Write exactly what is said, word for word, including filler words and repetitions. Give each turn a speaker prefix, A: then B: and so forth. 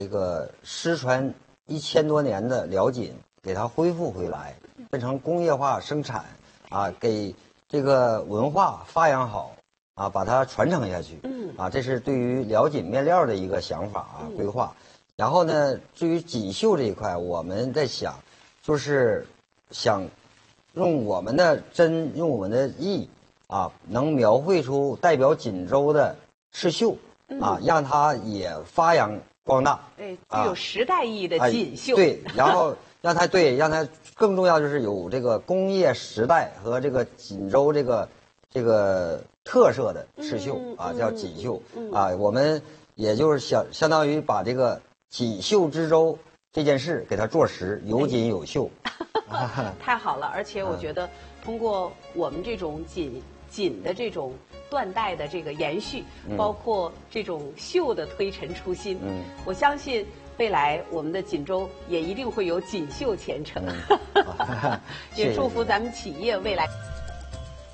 A: 这个失传一千多年的辽锦给它恢复回来，变成工业化生产啊，给这个文化发扬好啊，把它传承下去。嗯啊，这是对于辽锦面料的一个想法啊规划。然后呢，至于锦绣这一块，我们在想，就是想用我们的针，用我们的意啊，能描绘出代表锦州的刺绣啊，让它也发扬光大。
B: 对，具有时代意义的锦绣。
A: 啊、对，然后让它对，让它更重要就是有这个工业时代和这个锦州这个这个特色的刺绣、嗯、啊，叫锦绣、嗯、啊。我们也就是相相当于把这个锦绣之州这件事给它做实，有锦有绣。
B: 太好了，而且我觉得通过我们这种锦锦的这种断代的这个延续，嗯、包括这种绣的推陈出新，嗯，我相信未来我们的锦州也一定会有锦绣前程。嗯、也祝福咱们企业未来。